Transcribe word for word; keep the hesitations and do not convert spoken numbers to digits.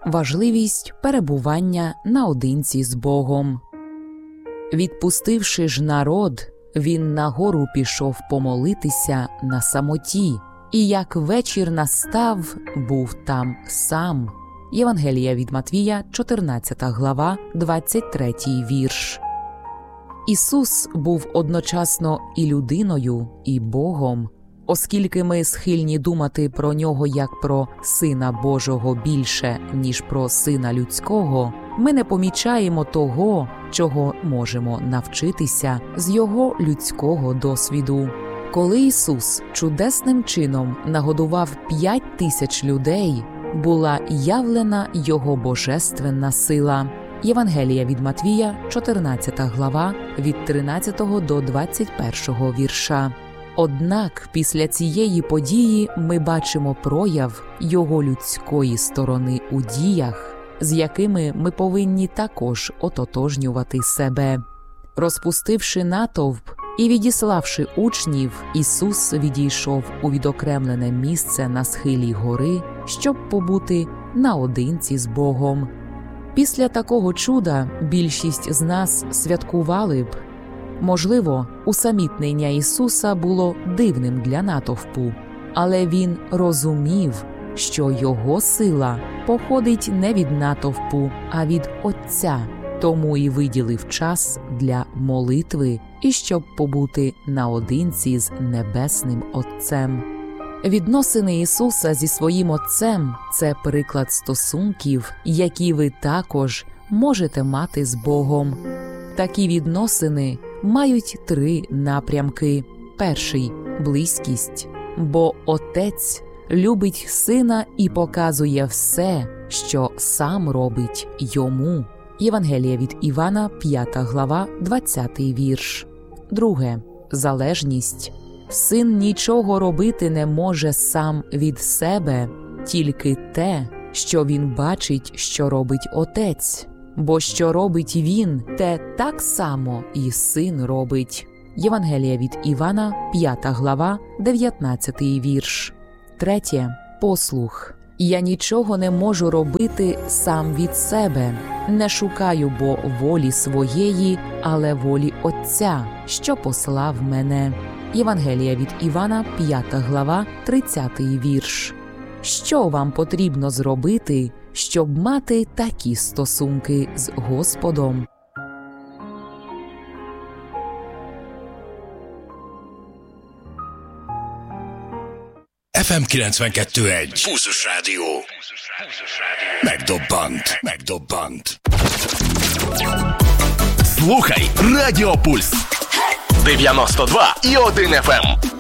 важливість перебування наодинці з Богом. Відпустивши ж народ, він нагору пішов помолитися на самоті, і як вечір настав, був там сам. Євангелія від Матвія, чотирнадцята глава, двадцять третій вірш. Ісус був одночасно і людиною, і Богом. Оскільки ми схильні думати про Нього як про Сина Божого більше, ніж про Сина Людського, ми не помічаємо того, чого можемо навчитися з Його людського досвіду. Коли Ісус чудесним чином нагодував п'ять тисяч людей, була явлена Його божественна сила. Євангелія від Матвія, чотирнадцята глава, від тринадцятого до двадцять першого вірша. Однак після цієї події ми бачимо прояв Його людської сторони у діях, з якими ми повинні також ототожнювати себе. Розпустивши натовп і відіславши учнів, Ісус відійшов у відокремлене місце на схилі гори, щоб побути наодинці з Богом. Після такого чуда більшість з нас святкували б. Можливо, усамітнення Ісуса було дивним для натовпу, але Він розумів, що Його сила походить не від натовпу, а від Отця, тому і виділив час для молитви і щоб побути наодинці з Небесним Отцем. Відносини Ісуса зі своїм Отцем – це приклад стосунків, які ви також можете мати з Богом. Такі відносини мають три напрямки. Перший – близькість, бо Отець любить Сина і показує все, що Сам робить Йому. Євангелія від Івана, п'ята глава, двадцятий вірш. Друге – залежність. Син нічого робити не може сам від себе, тільки те, що він бачить, що робить Отець. Бо що робить він, те так само і Син робить. Євангелія від Івана, п'ята глава, дев'ятнадцятий вірш. Третє – послух. Я нічого не можу робити сам від себе. Не шукаю бо волі своєї, але волі Отця, що послав мене. Євангелія від Івана, п'ята глава, тридцятий вірш. Що вам потрібно зробити, щоб мати такі стосунки з Господом? еф ем kilencvenkettő egy. Pulzus Rádió. Megdobbant. Megdobbant. Слухай Радіо Пульс. дев'яносто два і один еф ем.